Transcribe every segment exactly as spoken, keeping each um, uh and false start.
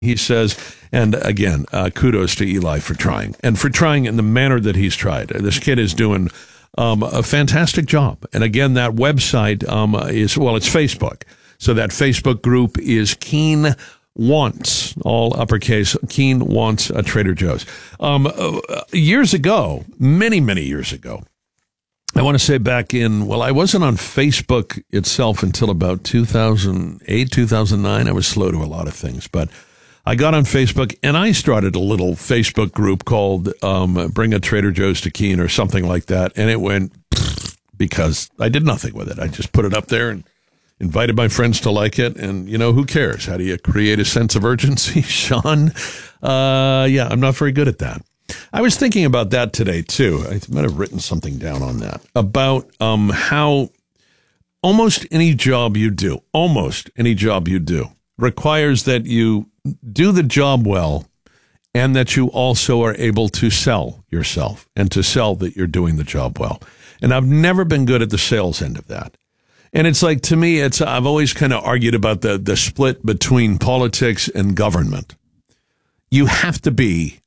He says, and again, uh, kudos to Eli for trying, and for trying in the manner that he's tried. This kid is doing um, a fantastic job. And again, that website um, is, well, it's Facebook. So that Facebook group is Keene Wants, all uppercase, Keene Wants a Trader Joe's. Um, uh, years ago, many, many years ago, I want to say back in, well, I wasn't on Facebook itself until about two thousand eight, two thousand nine. I was slow to a lot of things, but I got on Facebook and I started a little Facebook group called um, Bring a Trader Joe's to Keene or something like that. And it went because I did nothing with it. I just put it up there and invited my friends to like it. And, you know, who cares? How do you create a sense of urgency, Sean? Uh, yeah, I'm not very good at that. I was thinking about that today, too. I might have written something down on that about um, how almost any job you do, almost any job you do requires that you do the job well and that you also are able to sell yourself and to sell that you're doing the job well. And I've never been good at the sales end of that. And it's like, to me, it's I've always kind of argued about the, the split between politics and government. You have to be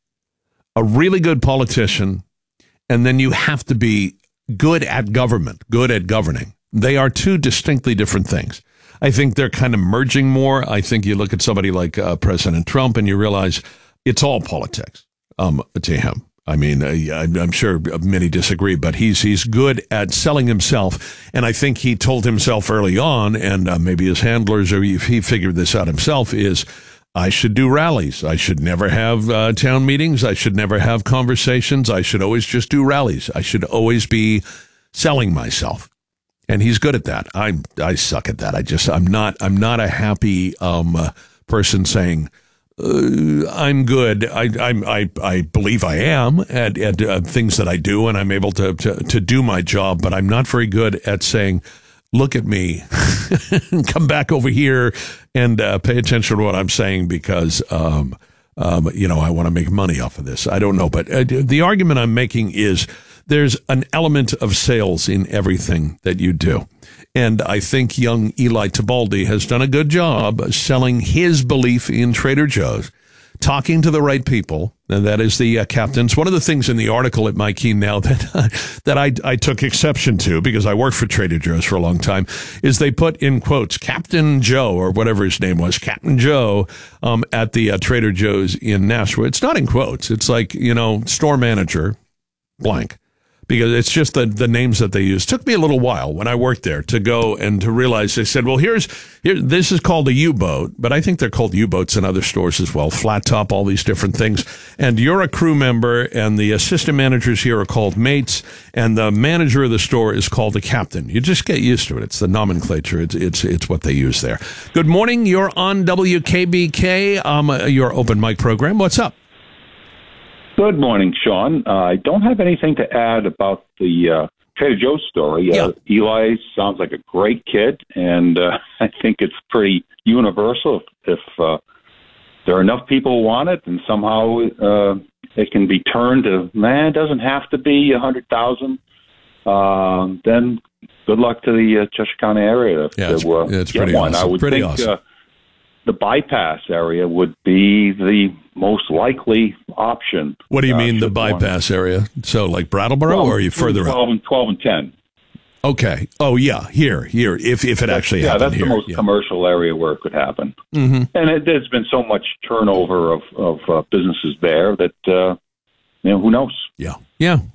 a really good politician, and then you have to be good at government, good at governing. They are two distinctly different things. I think they're kind of merging more. I think you look at somebody like uh, President Trump and you realize it's all politics um, to him. I mean, uh, I'm sure many disagree, but he's he's good at selling himself. And I think he told himself early on, and uh, maybe his handlers, or he, he figured this out himself, is I should do rallies. I should never have uh, town meetings. I should never have conversations. I should always just do rallies. I should always be selling myself. And he's good at that. I I suck at that. I just I'm not I'm not a happy um uh, person saying uh, I'm good. I I'm, I I believe I am at at uh, things that I do, and I'm able to, to to do my job. But I'm not very good at saying, look at me, come back over here and uh, pay attention to what I'm saying because um um you know I want to make money off of this. I don't know, but uh, the argument I'm making is, there's an element of sales in everything that you do. And I think young Eli Tebaldi has done a good job selling his belief in Trader Joe's, talking to the right people, and that is the uh, captains. One of the things in the article at My Keene Now that uh, that I, I took exception to, because I worked for Trader Joe's for a long time, is they put in quotes, Captain Joe, or whatever his name was, Captain Joe, um, at the uh, Trader Joe's in Nashua. It's not in quotes. It's like, you know, store manager, blank. Because it's just the, the names that they use. It took me a little while when I worked there to go and to realize they said, well, here's here. This is called a U-boat, but I think they're called U-boats in other stores as well. Flat top, all these different things. And you're a crew member, and the assistant managers here are called mates, and the manager of the store is called the captain. You just get used to it. It's the nomenclature. It's it's it's what they use there. Good morning. You're on W K B K, um, your open mic program. What's up? Good morning, Sean. Uh, I don't have anything to add about the uh, Trader Joe's story. Uh, yeah. Eli sounds like a great kid, and uh, I think it's pretty universal. If, if uh, there are enough people who want it, and somehow uh, it can be turned to, man, it doesn't have to be one hundred thousand, uh, then good luck to the uh, Cheshire County area yeah, to it's, uh, it's get pretty one. awesome. I would pretty think awesome. uh, the bypass area would be the most likely option. What do you uh, mean the bypass one. area? So like Brattleboro, well, or are you further twelve up? And twelve and ten. Okay. Oh, yeah. Here, here. If if it actually yeah, happened that's here. the most yeah. commercial area where it could happen. Mm-hmm. And it, there's been so much turnover of of uh, businesses there that uh, you know, who knows? Yeah. Yeah.